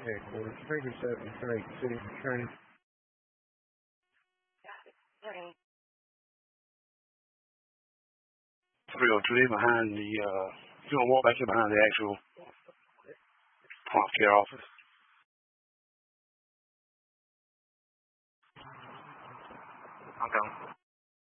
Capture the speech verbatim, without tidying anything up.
headquarters, Trigger seventy-three, City Training. three oh three behind the, uh, if you want to walk back here behind the actual prompt care office. I'm coming.